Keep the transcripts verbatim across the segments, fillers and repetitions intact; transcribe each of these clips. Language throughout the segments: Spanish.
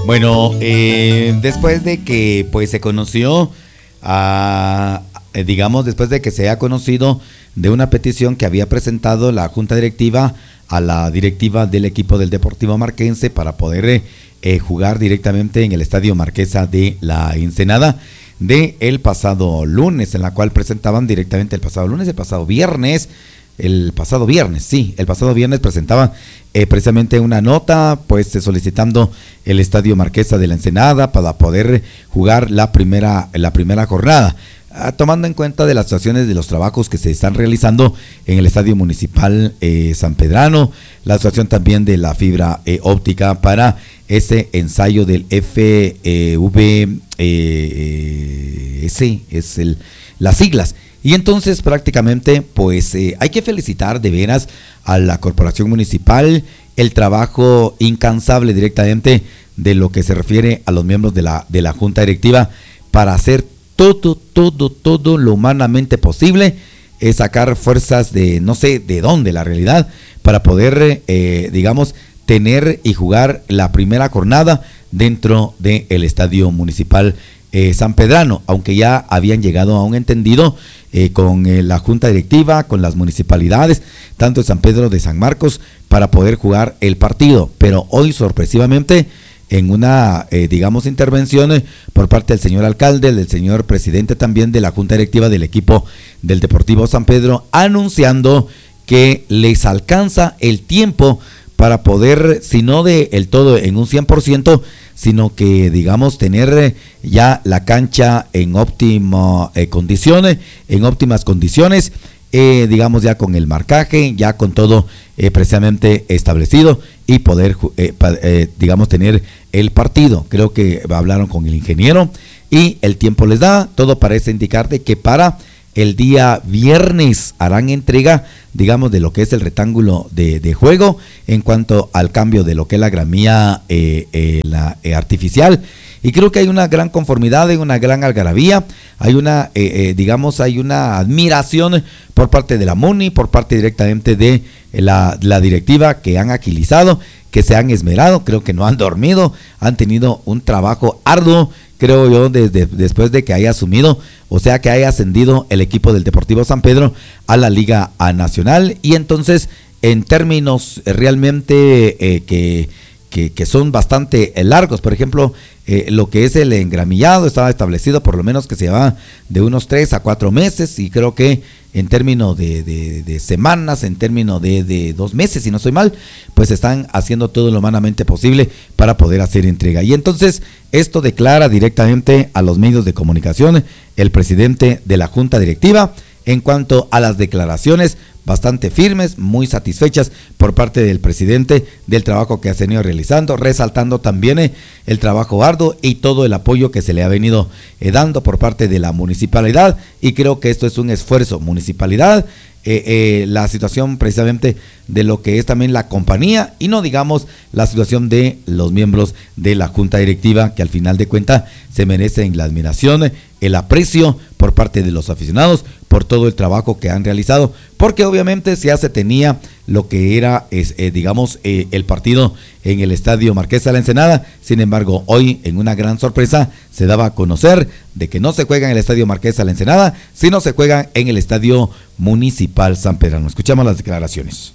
Bueno, eh, después de que pues se conoció, a, eh, digamos, después de que se ha conocido de una petición que había presentado la Junta Directiva a la directiva del equipo del Deportivo Marquense para poder eh, jugar directamente en el Estadio Marquesa de la Ensenada de el pasado lunes, en la cual presentaban directamente el pasado lunes, el pasado viernes, el pasado viernes, sí, el pasado viernes presentaban eh, precisamente una nota, pues solicitando el Estadio Marquesa de la Ensenada para poder jugar la primera, la primera jornada. Tomando en cuenta de las situaciones de los trabajos que se están realizando en el Estadio Municipal eh, San Pedrano, la situación también de la fibra eh, óptica para ese ensayo del F V S, es el, las siglas. Y entonces prácticamente pues eh, hay que felicitar de veras a la Corporación Municipal el trabajo incansable directamente de lo que se refiere a los miembros de la, de la Junta Directiva para hacer todo, todo, todo lo humanamente posible, es sacar fuerzas de no sé de dónde la realidad, para poder, eh, digamos, tener y jugar la primera jornada dentro del Estadio Municipal eh, San Pedrano, aunque ya habían llegado a un entendido eh, con eh, la Junta Directiva, con las municipalidades, tanto de San Pedro de San Marcos, para poder jugar el partido, pero hoy sorpresivamente, en una, eh, digamos, intervención eh, por parte del señor alcalde, del señor presidente también de la Junta Directiva del equipo del Deportivo San Pedro, anunciando que les alcanza el tiempo para poder, si no de el todo en un cien por ciento, sino que, digamos, tener ya la cancha en óptimas eh, condiciones, en óptimas condiciones, eh, digamos, ya con el marcaje, ya con todo eh, precisamente establecido, y poder, eh, eh, digamos, tener el partido. Creo que hablaron con el ingeniero y el tiempo les da. Todo parece indicar de que para el día viernes harán entrega, digamos, de lo que es el rectángulo de, de juego en cuanto al cambio de lo que es la gramilla eh, eh, la, eh, artificial. Y creo que hay una gran conformidad, hay una gran algarabía, hay una, eh, eh, digamos, hay una admiración por parte de la MUNI, por parte directamente de la, la directiva, que han agilizado, que se han esmerado, creo que no han dormido, han tenido un trabajo arduo, creo yo, desde después de que haya asumido, o sea, que haya ascendido el equipo del Deportivo San Pedro a la Liga A Nacional. Y entonces, en términos realmente eh, que, que, que son bastante largos, por ejemplo, Eh, lo que es el engramillado estaba establecido por lo menos que se va de unos tres a cuatro meses, y creo que en términos de, de, de semanas, en términos de, de dos meses, si no estoy mal, pues están haciendo todo lo humanamente posible para poder hacer entrega. Y entonces esto declara directamente a los medios de comunicación el presidente de la Junta Directiva en cuanto a las declaraciones bastante firmes, muy satisfechas por parte del presidente del trabajo que ha venido realizando, resaltando también eh, el trabajo arduo y todo el apoyo que se le ha venido eh, dando por parte de la municipalidad. Y creo que esto es un esfuerzo, municipalidad, eh, eh, la situación precisamente de lo que es también la compañía, y no digamos la situación de los miembros de la Junta Directiva, que al final de cuentas se merecen la admiración, el aprecio por parte de los aficionados por todo el trabajo que han realizado, porque obviamente ya se tenía lo que era, es, eh, digamos, eh, el partido en el Estadio Marquesa de la Ensenada. Sin embargo, hoy, en una gran sorpresa, se daba a conocer de que no se juega en el Estadio Marquesa de la Ensenada, sino se juega en el Estadio Municipal San Pedrano. Escuchamos las declaraciones.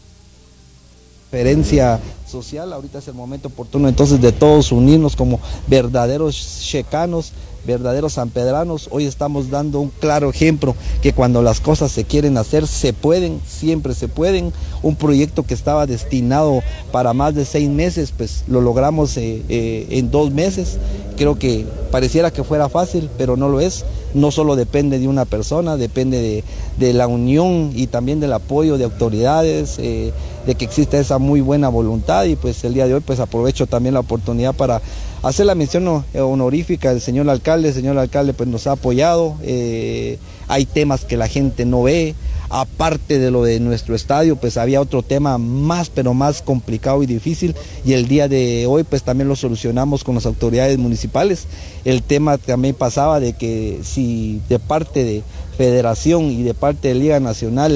Diferencia social, ahorita es el momento oportuno entonces de todos unirnos como verdaderos checanos, verdaderos sanpedranos. Hoy estamos dando un claro ejemplo que cuando las cosas se quieren hacer, se pueden, siempre se pueden. Un proyecto que estaba destinado para más de seis meses, pues lo logramos eh, eh, en dos meses. Creo que pareciera que fuera fácil, pero no lo es. No solo depende de una persona, depende de, de la unión y también del apoyo de autoridades, eh, de que existe esa muy buena voluntad. Y pues el día de hoy pues aprovecho también la oportunidad para hacer la mención honorífica del señor alcalde. El señor alcalde pues nos ha apoyado, eh, hay temas que la gente no ve, aparte de lo de nuestro estadio, pues había otro tema más, pero más complicado y difícil, y el día de hoy pues también lo solucionamos con las autoridades municipales. El tema también pasaba de que si de parte de Federación y de parte de Liga Nacional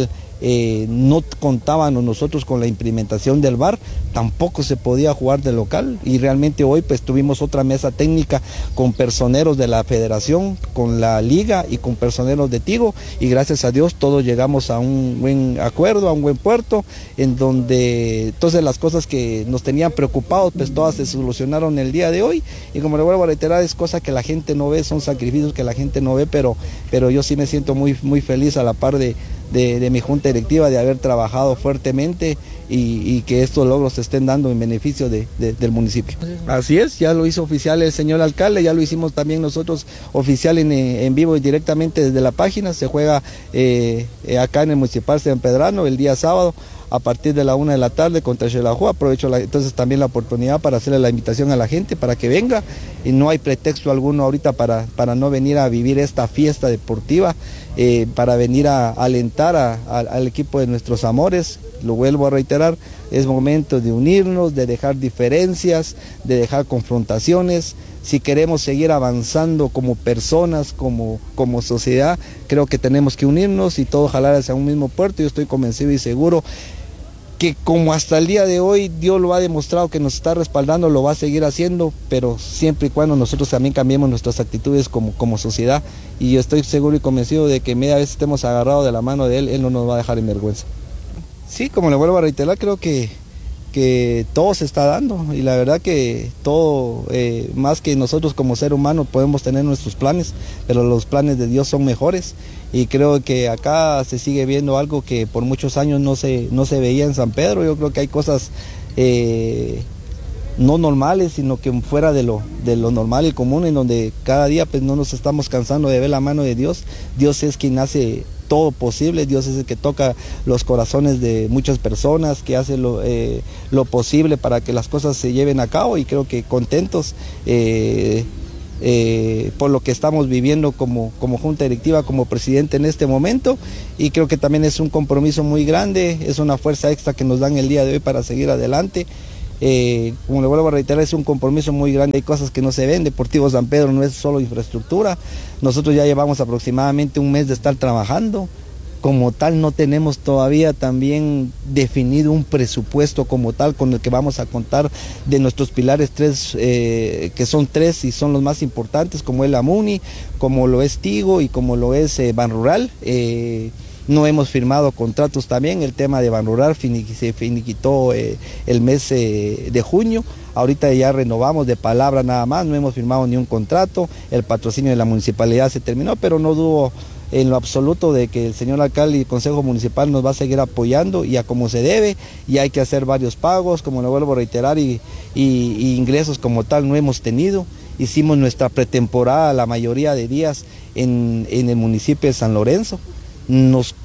eh, no contábamos nosotros con la implementación del V A R, tampoco se podía jugar de local, y realmente hoy pues tuvimos otra mesa técnica con personeros de la federación, con la liga y con personeros de Tigo, y gracias a Dios todos llegamos a un buen acuerdo, a un buen puerto, en donde entonces las cosas que nos tenían preocupados pues todas se solucionaron el día de hoy, y como le vuelvo a reiterar, es cosa que la gente no ve, son sacrificios que la gente no ve, pero, pero yo sí me siento muy, muy feliz a la par de, de, de mi junta directiva de haber trabajado fuertemente y, y que estos logros se estén dando en beneficio de, de, del municipio. Así es, ya lo hizo oficial el señor alcalde, ya lo hicimos también nosotros oficial en, en vivo y directamente desde la página. Se juega eh, acá en el Municipal San Pedrano el día sábado a partir de la una de la tarde contra Xelajú. Aprovecho la, entonces también la oportunidad para hacerle la invitación a la gente para que venga, y no hay pretexto alguno ahorita para, para no venir a vivir esta fiesta deportiva, eh, para venir a, a alentar a, a, al equipo de nuestros amores. Lo vuelvo a reiterar, es momento de unirnos, de dejar diferencias, de dejar confrontaciones. Si queremos seguir avanzando como personas, como, como sociedad, creo que tenemos que unirnos y todo jalar hacia un mismo puerto. Yo estoy convencido y seguro que como hasta el día de hoy Dios lo ha demostrado que nos está respaldando, lo va a seguir haciendo, pero siempre y cuando nosotros también cambiemos nuestras actitudes como, como sociedad, y yo estoy seguro y convencido de que media vez estemos agarrados de la mano de Él, Él no nos va a dejar en vergüenza. Sí, como le vuelvo a reiterar, creo que, que todo se está dando, y la verdad que todo, eh, más que nosotros como ser humano podemos tener nuestros planes, pero los planes de Dios son mejores, y creo que acá se sigue viendo algo que por muchos años no se, no se veía en San Pedro. Yo creo que hay cosas eh, no normales, sino que fuera de lo, de lo normal y común, en donde cada día pues no nos estamos cansando de ver la mano de Dios. Dios es quien hace todo posible, Dios es el que toca los corazones de muchas personas, que hace lo, eh, lo posible para que las cosas se lleven a cabo, y creo que contentos eh, eh, por lo que estamos viviendo como, como junta directiva, como presidente en este momento, y creo que también es un compromiso muy grande, es una fuerza extra que nos dan el día de hoy para seguir adelante. Eh, como le vuelvo a reiterar, es un compromiso muy grande, hay cosas que no se ven. Deportivo San Pedro no es solo infraestructura, nosotros ya llevamos aproximadamente un mes de estar trabajando, como tal no tenemos todavía también definido un presupuesto como tal con el que vamos a contar de nuestros pilares tres, eh, que son tres y son los más importantes, como es la MUNI, como lo es Tigo y como lo es eh, Banrural. Eh, No hemos firmado contratos también, el tema de Banrural se finiquitó eh, el mes eh, de junio, ahorita ya renovamos de palabra nada más, no hemos firmado ni un contrato, el patrocinio de la municipalidad se terminó, pero no dudo en lo absoluto de que el señor alcalde y el consejo municipal nos va a seguir apoyando y a como se debe, y hay que hacer varios pagos, como lo vuelvo a reiterar, y, y, y ingresos como tal no hemos tenido. Hicimos nuestra pretemporada la mayoría de días en, en el municipio de San Lorenzo. Nos,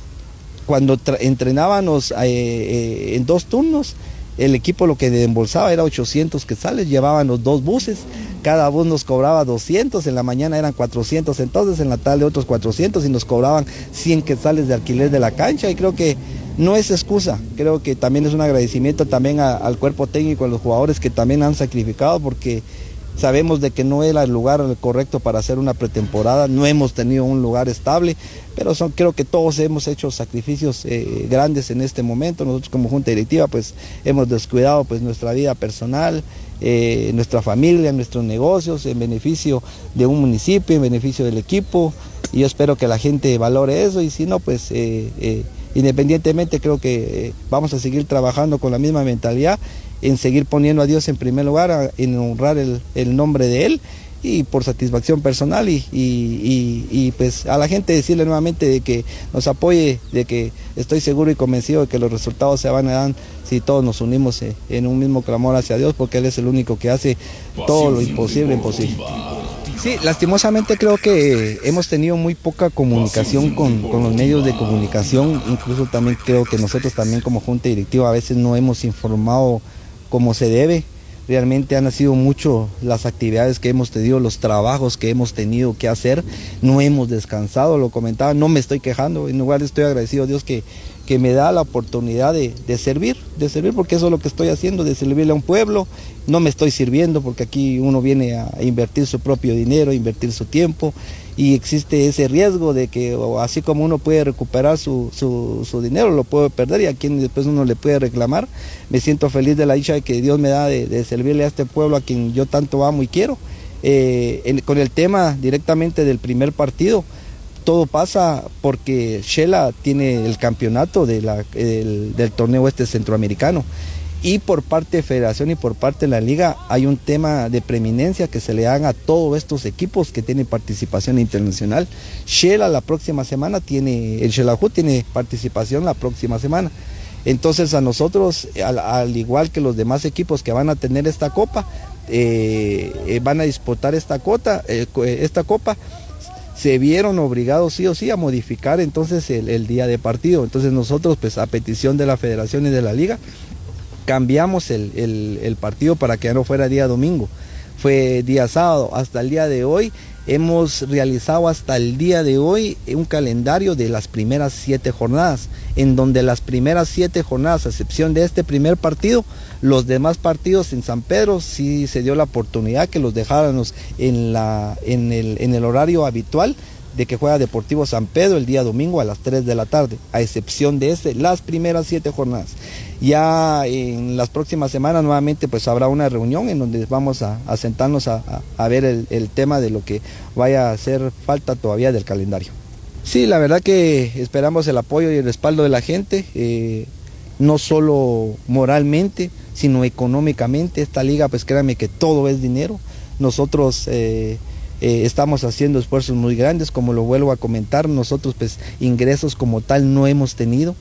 cuando entrenábamos eh, eh, en dos turnos, el equipo lo que embolsaba era ochocientos quetzales, llevaban los dos buses, cada bus nos cobraba doscientos, en la mañana eran cuatrocientos, entonces en la tarde otros cuatrocientos, y nos cobraban cien quetzales de alquiler de la cancha, y creo que no es excusa, creo que también es un agradecimiento también a, al cuerpo técnico, a los jugadores que también han sacrificado, porque sabemos de que no era el lugar correcto para hacer una pretemporada, no hemos tenido un lugar estable, pero son, creo que todos hemos hecho sacrificios eh, grandes en este momento. Nosotros como junta directiva pues hemos descuidado pues nuestra vida personal, eh, nuestra familia, nuestros negocios, en beneficio de un municipio, en beneficio del equipo, y yo espero que la gente valore eso, y si no pues eh, eh, independientemente creo que eh, vamos a seguir trabajando con la misma mentalidad, en seguir poniendo a Dios en primer lugar, en honrar el, el nombre de Él, y por satisfacción personal, y, y, y, y pues a la gente decirle nuevamente de que nos apoye, de que estoy seguro y convencido de que los resultados se van a dar si todos nos unimos en un mismo clamor hacia Dios, porque Él es el único que hace todo lo imposible imposible. Sí, lastimosamente creo que hemos tenido muy poca comunicación con, con los medios de comunicación, incluso también creo que nosotros también como junta directiva a veces no hemos informado como se debe. Realmente han sido mucho las actividades que hemos tenido, los trabajos que hemos tenido que hacer, no hemos descansado, lo comentaba, no me estoy quejando, en lugar estoy agradecido a Dios que, que que me da la oportunidad de, de servir, de servir porque eso es lo que estoy haciendo, de servirle a un pueblo. No me estoy sirviendo porque aquí uno viene a invertir su propio dinero, a invertir su tiempo, y existe ese riesgo de que así como uno puede recuperar su, su, su dinero, lo puede perder y a quien después uno le puede reclamar. Me siento feliz de la dicha que Dios me da de, de servirle a este pueblo a quien yo tanto amo y quiero. Eh, en, con el tema directamente del primer partido, todo pasa porque Shela tiene el campeonato de la, el, del torneo este centroamericano, y por parte de Federación y por parte de la Liga hay un tema de preeminencia que se le dan a todos estos equipos que tienen participación internacional. Shela la próxima semana tiene, el Xelajú tiene participación la próxima semana. Entonces a nosotros, al, al igual que los demás equipos que van a tener esta copa, eh, eh, van a disputar esta, cota, eh, esta copa, se vieron obligados sí o sí a modificar entonces el, el día de partido. Entonces nosotros, pues a petición de la Federación y de la Liga, cambiamos el, el, el partido para que ya no fuera día domingo, fue día sábado. Hasta el día de hoy hemos realizado hasta el día de hoy un calendario de las primeras siete jornadas, en donde las primeras siete jornadas, a excepción de este primer partido, los demás partidos en San Pedro sí se dio la oportunidad que los dejáramos en, la, en, el, en el horario habitual de que juega Deportivo San Pedro el día domingo a las tres de la tarde, a excepción de este, las primeras siete jornadas. Ya en las próximas semanas nuevamente pues habrá una reunión en donde vamos a, a sentarnos a, a, a ver el, el tema de lo que vaya a hacer falta todavía del calendario. Sí, la verdad que esperamos el apoyo y el respaldo de la gente, eh, no solo moralmente, sino económicamente. Esta liga, pues créanme que todo es dinero. Nosotros eh, eh, estamos haciendo esfuerzos muy grandes, como lo vuelvo a comentar. Nosotros pues ingresos como tal no hemos tenido.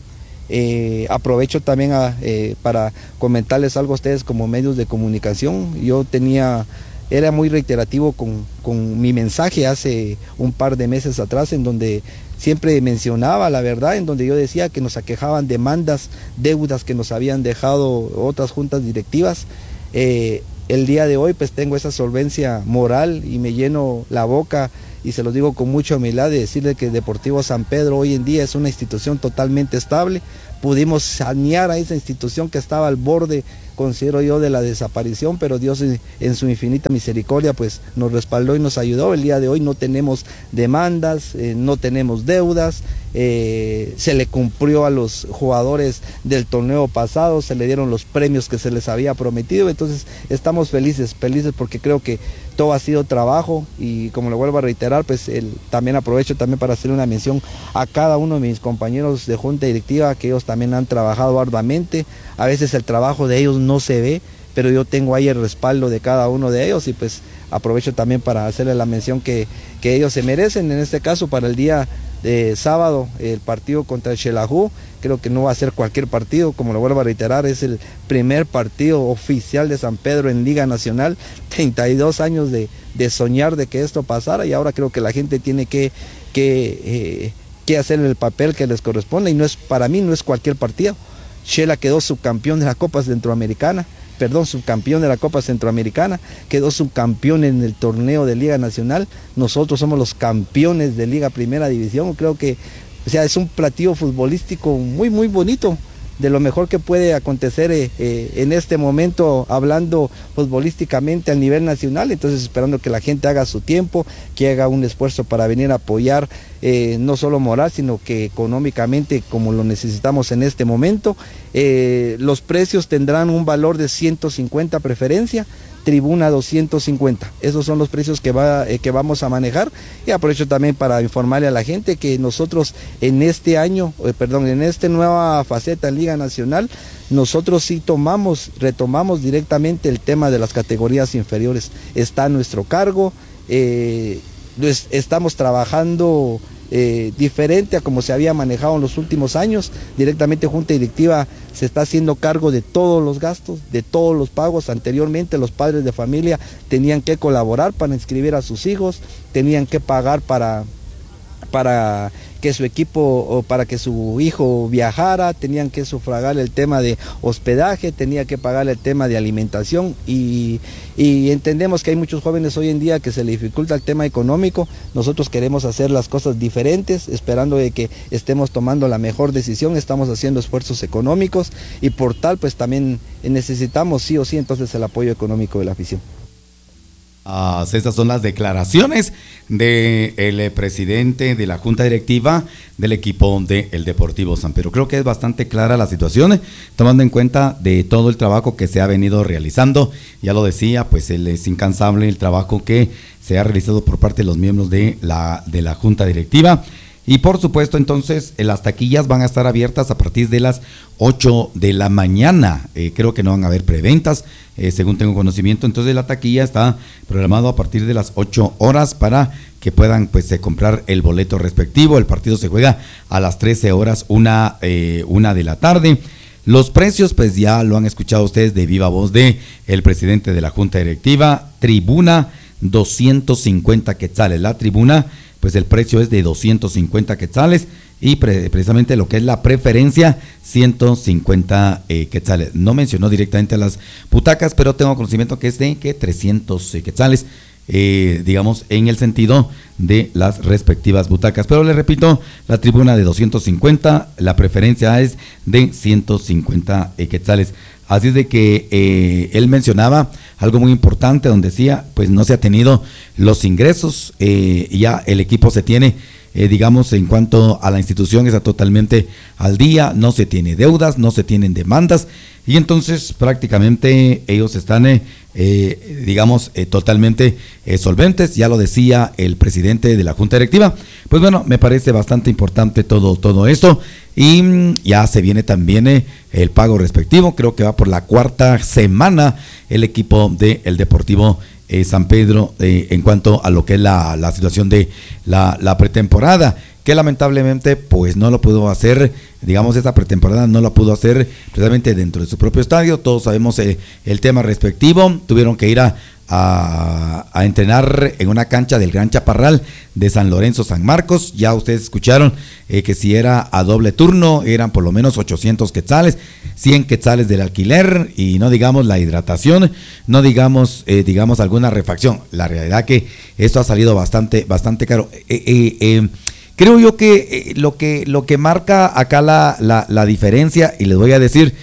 Eh, aprovecho también a, eh, para comentarles algo a ustedes como medios de comunicación. Yo tenía, era muy reiterativo con, con mi mensaje hace un par de meses atrás, en donde siempre mencionaba la verdad, en donde yo decía que nos aquejaban demandas, deudas que nos habían dejado otras juntas directivas. Eh, el día de hoy pues tengo esa solvencia moral y me lleno la boca, y se los digo con mucha humildad, de decirle que Deportivo San Pedro hoy en día es una institución totalmente estable. Pudimos sanear a esa institución que estaba al borde, considero yo, de la desaparición, pero Dios en su infinita misericordia pues nos respaldó y nos ayudó. El día de hoy no tenemos demandas, eh, no tenemos deudas, eh, se le cumplió a los jugadores del torneo pasado, se le dieron los premios que se les había prometido. Entonces estamos felices, felices porque creo que todo ha sido trabajo, y como lo vuelvo a reiterar, pues el, también aprovecho también para hacer una mención a cada uno de mis compañeros de junta directiva, que ellos también han trabajado arduamente. A veces el trabajo de ellos no se ve, pero yo tengo ahí el respaldo de cada uno de ellos, y pues aprovecho también para hacerle la mención que, que ellos se merecen. En este caso, para el día de sábado, el partido contra el Xelajú, creo que no va a ser cualquier partido, como lo vuelvo a reiterar, es el primer partido oficial de San Pedro en Liga Nacional. Treinta y dos años de, de soñar de que esto pasara, y ahora creo que la gente tiene que, que, eh, que hacer el papel que les corresponde, y no es, para mí no es cualquier partido. Shela quedó subcampeón de la Copa Centroamericana, perdón, subcampeón de la Copa Centroamericana, quedó subcampeón en el torneo de Liga Nacional. Nosotros somos los campeones de Liga Primera División. Creo que, o sea, es un platillo futbolístico muy, muy bonito, de lo mejor que puede acontecer eh, eh, en este momento, hablando futbolísticamente a nivel nacional. Entonces esperando que la gente haga su tiempo, que haga un esfuerzo para venir a apoyar, eh, no solo moral, sino que económicamente, como lo necesitamos en este momento. Eh, los precios tendrán un valor de ciento cincuenta preferencia, tribuna doscientos cincuenta. Esos son los precios que, va, eh, que vamos a manejar. Y aprovecho también para informarle a la gente que nosotros en este año, eh, perdón, en esta nueva faceta en Liga Nacional, nosotros sí tomamos, retomamos directamente el tema de las categorías inferiores. Está a nuestro cargo, eh, estamos trabajando Eh, diferente a como se había manejado en los últimos años. Directamente Junta Directiva se está haciendo cargo de todos los gastos, de todos los pagos. Anteriormente los padres de familia tenían que colaborar para inscribir a sus hijos, tenían que pagar para, para que su equipo, o para que su hijo viajara, tenían que sufragar el tema de hospedaje, tenía que pagar el tema de alimentación y, y entendemos que hay muchos jóvenes hoy en día que se les dificulta el tema económico. Nosotros queremos hacer las cosas diferentes, esperando de que estemos tomando la mejor decisión, estamos haciendo esfuerzos económicos y por tal pues también necesitamos sí o sí entonces el apoyo económico de la afición. Ah, estas son las declaraciones del presidente de la Junta Directiva del equipo del Deportivo San Pedro. Creo que es bastante clara la situación, tomando en cuenta de todo el trabajo que se ha venido realizando. Ya lo decía, pues él es incansable el trabajo que se ha realizado por parte de los miembros de la, de la Junta Directiva. Y por supuesto, entonces, las taquillas van a estar abiertas a partir de las ocho de la mañana. Eh, creo que no van a haber preventas, eh, según tengo conocimiento. Entonces, la taquilla está programado a partir de las ocho horas para que puedan pues eh, comprar el boleto respectivo. El partido se juega a las trece horas, una, eh, una de la tarde. Los precios, pues ya lo han escuchado ustedes de viva voz de el presidente de la Junta Directiva. Tribuna, doscientos cincuenta quetzales. La tribuna, pues el precio es de doscientos cincuenta quetzales y pre precisamente lo que es la preferencia, ciento cincuenta eh, quetzales. No mencionó directamente a las butacas, pero tengo conocimiento que es de que trescientos eh, quetzales, eh, digamos, en el sentido de las respectivas butacas. Pero le repito, la tribuna de doscientos cincuenta, la preferencia es de ciento cincuenta eh, quetzales. Así es de que eh, él mencionaba algo muy importante donde decía, pues no se ha tenido los ingresos, eh, ya el equipo se tiene, eh, digamos, en cuanto a la institución está totalmente al día, no se tiene deudas, no se tienen demandas y entonces prácticamente ellos están, eh, eh, digamos, eh, totalmente eh, solventes, ya lo decía el presidente de la Junta Directiva. Pues bueno, me parece bastante importante todo, todo esto. Y ya se viene también eh, el pago respectivo, creo que va por la cuarta semana el equipo del Deportivo eh, San Pedro eh, en cuanto a lo que es la, la situación de la, la pretemporada, que lamentablemente pues no lo pudo hacer, digamos esta pretemporada no la pudo hacer precisamente dentro de su propio estadio. Todos sabemos eh, el tema respectivo, tuvieron que ir a A, a entrenar en una cancha del Gran Chaparral de San Lorenzo San Marcos. Ya ustedes escucharon eh, que si era a doble turno eran por lo menos ochocientos quetzales, cien quetzales del alquiler y no digamos la hidratación, no digamos eh, digamos alguna refacción. La realidad que esto ha salido bastante bastante caro. Eh, eh, eh, creo yo que eh, lo que lo que marca acá la, la, la diferencia, y les voy a decir,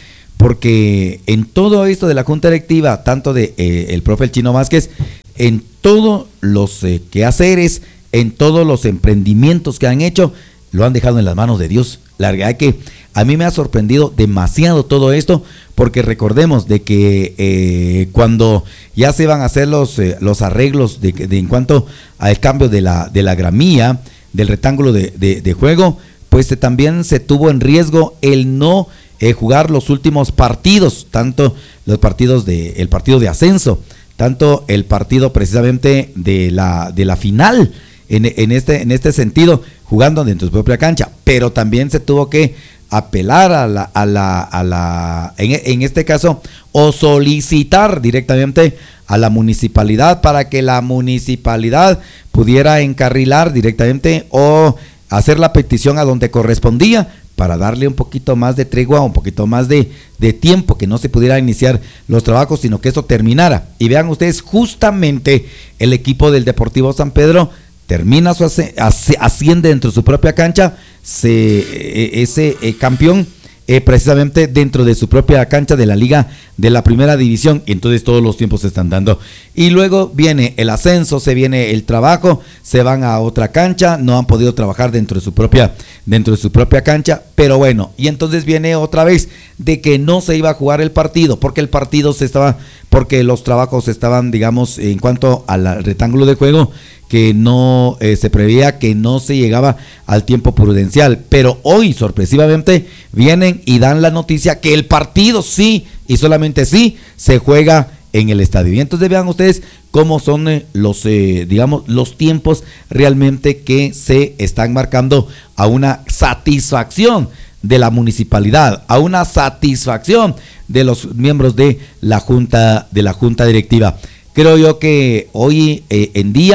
porque en todo esto de la Junta Directiva, tanto de eh, el profe el Chino Vázquez, en todos los eh, quehaceres, en todos los emprendimientos que han hecho, lo han dejado en las manos de Dios. La verdad es que a mí me ha sorprendido demasiado todo esto, porque recordemos de que eh, cuando ya se van a hacer los, eh, los arreglos de, de, en cuanto al cambio de la, de la gramilla, del rectángulo de, de, de juego, pues eh, también se tuvo en riesgo el no Eh, jugar los últimos partidos, tanto los partidos de el partido de ascenso, tanto el partido precisamente de la de la final en, en este en este sentido, jugando dentro de su propia cancha, pero también se tuvo que apelar a la a la a la en, en este caso o solicitar directamente a la municipalidad para que la municipalidad pudiera encarrilar directamente o hacer la petición a donde correspondía, para darle un poquito más de tregua, un poquito más de, de tiempo, que no se pudiera iniciar los trabajos, sino que eso terminara. Y vean ustedes, justamente el equipo del Deportivo San Pedro termina su asciende dentro de su propia cancha, se, ese eh, campeón eh, precisamente dentro de su propia cancha de la liga de la primera división, y entonces todos los tiempos se están dando. Y luego viene el ascenso, se viene el trabajo, se van a otra cancha, no han podido trabajar dentro de su propia, dentro de su propia cancha, pero bueno, y entonces viene otra vez de que no se iba a jugar el partido, porque el partido se estaba, porque los trabajos estaban, digamos, en cuanto al rectángulo de juego, que no eh, se preveía que no se llegaba al tiempo prudencial, pero hoy sorpresivamente vienen y dan la noticia que el partido sí, y solamente sí, se juega en el estadio. Y entonces vean ustedes cómo son eh, los, eh, digamos, los tiempos realmente que se están marcando a una satisfacción de la municipalidad, a una satisfacción de los miembros de la Junta, de la Junta Directiva. Creo yo que hoy eh, en día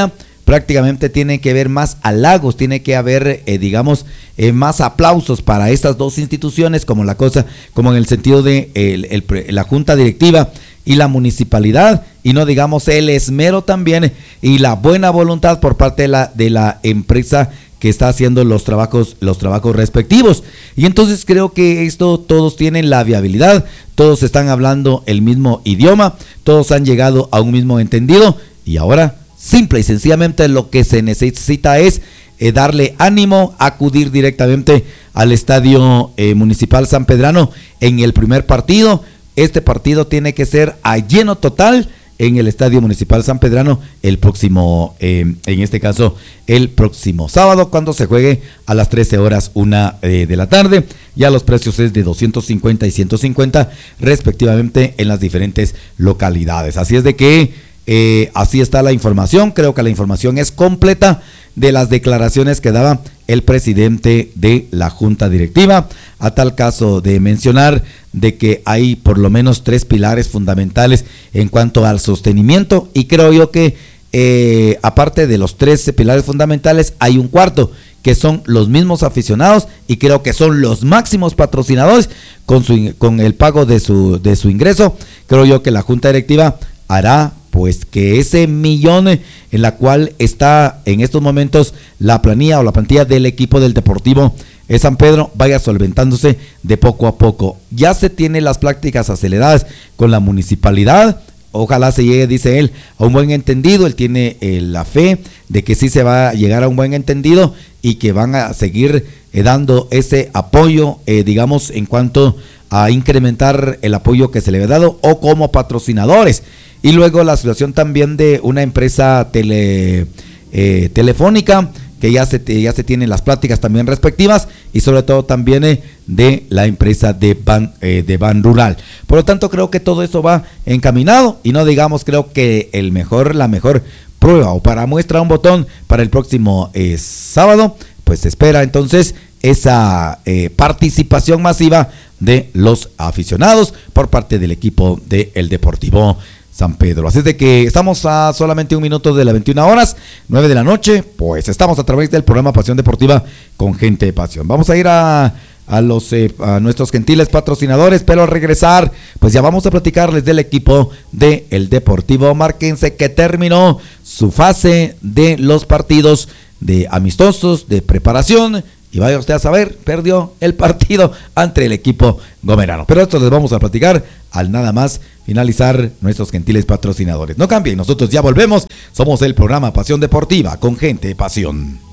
prácticamente tiene que haber más halagos, tiene que haber, eh, digamos, eh, más aplausos para estas dos instituciones, como la cosa, como en el sentido de el, el, la junta directiva y la municipalidad, y no digamos el esmero también y la buena voluntad por parte de la, de la empresa que está haciendo los trabajos, los trabajos respectivos. Y entonces creo que esto, todos tienen la viabilidad, todos están hablando el mismo idioma, todos han llegado a un mismo entendido, y ahora simple y sencillamente lo que se necesita es eh, darle ánimo, acudir directamente al estadio eh, municipal sanpedrano en el primer partido. Este partido tiene que ser a lleno total en el estadio municipal sanpedrano el próximo, eh, en este caso, el próximo sábado, cuando se juegue a las trece horas una eh, de la tarde. Ya los precios es de doscientos cincuenta y ciento cincuenta respectivamente en las diferentes localidades. Así es de que Eh, así está la información. Creo que la información es completa de las declaraciones que daba el presidente de la junta directiva, a tal caso de mencionar de que hay por lo menos tres pilares fundamentales en cuanto al sostenimiento, y creo yo que eh, aparte de los tres pilares fundamentales hay un cuarto, que son los mismos aficionados, y creo que son los máximos patrocinadores con su con el pago de su de su ingreso. Creo yo que la junta directiva hará pues que ese millón en la cual está en estos momentos la planilla o la plantilla del equipo del Deportivo San Pedro vaya solventándose de poco a poco. Ya se tienen las prácticas aceleradas con la municipalidad. Ojalá se llegue, dice él, a un buen entendido. Él tiene eh, la fe de que sí se va a llegar a un buen entendido y que van a seguir eh, dando ese apoyo, eh, digamos, en cuanto a incrementar el apoyo que se le ha dado o como patrocinadores. Y luego la situación también de una empresa tele, eh, telefónica, que ya se, ya se tienen las pláticas también respectivas, y sobre todo también eh, de la empresa de Ban, eh, de Ban Rural. Por lo tanto, creo que todo eso va encaminado, y no digamos, creo que el mejor, la mejor prueba o para muestra un botón para el próximo eh, sábado, pues se espera entonces esa eh, participación masiva de los aficionados por parte del equipo del Deportivo San Pedro. Así es de que estamos a solamente un minuto de las veintiuna horas, nueve de la noche, pues estamos a través del programa Pasión Deportiva con Gente de Pasión. Vamos a ir a, a, los, eh, a nuestros gentiles patrocinadores, pero al regresar, pues ya vamos a platicarles del equipo del Deportivo Marquense, que terminó su fase de los partidos de amistosos, de preparación, y vaya usted a saber, perdió el partido ante el equipo gomerano. Pero esto les vamos a platicar al nada más finalizar nuestros gentiles patrocinadores. No cambien, nosotros ya volvemos. Somos el programa Pasión Deportiva con Gente de Pasión.